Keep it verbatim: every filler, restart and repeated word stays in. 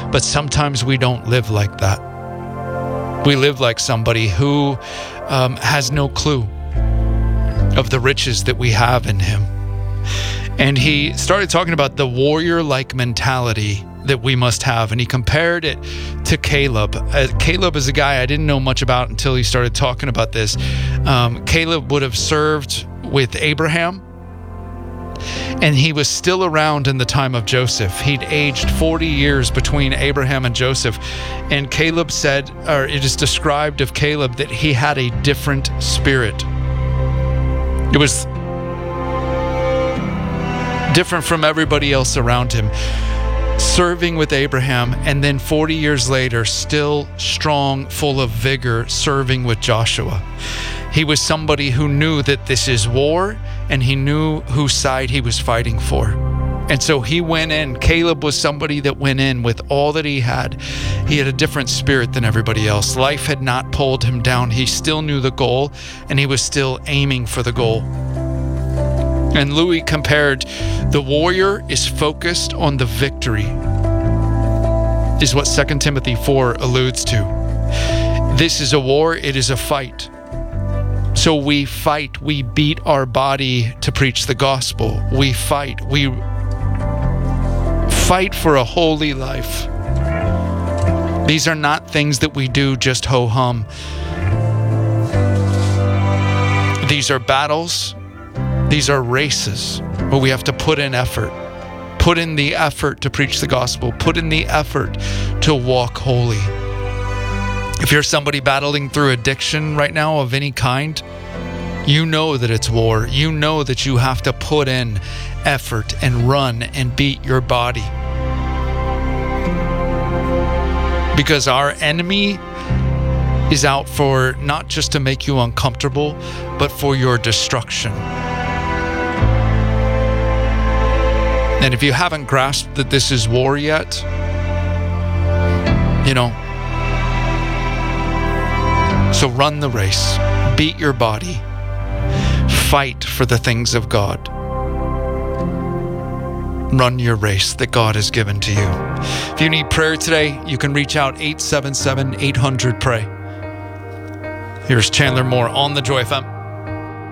But sometimes we don't live like that. We live like somebody who um, has no clue of the riches that we have in him. And he started talking about the warrior-like mentality that we must have. And he compared it to Caleb. Uh, Caleb is a guy I didn't know much about until he started talking about this. Um, Caleb would have served with Abraham, and he was still around in the time of Joseph. He'd aged forty years between Abraham and Joseph. And Caleb said, or it is described of Caleb, that he had a different spirit. It was different from everybody else around him. Serving with Abraham, and then forty years later, still strong, full of vigor, serving with Joshua. He was somebody who knew that this is war, and he knew whose side he was fighting for. And so he went in. Caleb was somebody that went in with all that he had. He had a different spirit than everybody else. Life had not pulled him down. He still knew the goal, and he was still aiming for the goal. And Louis compared, the warrior is focused on the victory, is what Second Timothy four alludes to. This is a war, it is a fight. So we fight, we beat our body to preach the gospel. We fight, we fight for a holy life. These are not things that we do just ho-hum. These are battles. These are races where we have to put in effort. Put in the effort to preach the gospel. Put in the effort to walk holy. If you're somebody battling through addiction right now of any kind, you know that it's war. You know that you have to put in effort and run and beat your body. Because our enemy is out for not just to make you uncomfortable, but for your destruction. And if you haven't grasped that this is war yet, you know, so run the race, beat your body, fight for the things of God. Run your race that God has given to you. If you need prayer today, you can reach out eight seven seven, eight hundred, pray. Here's Chandler Moore on the Joy F M.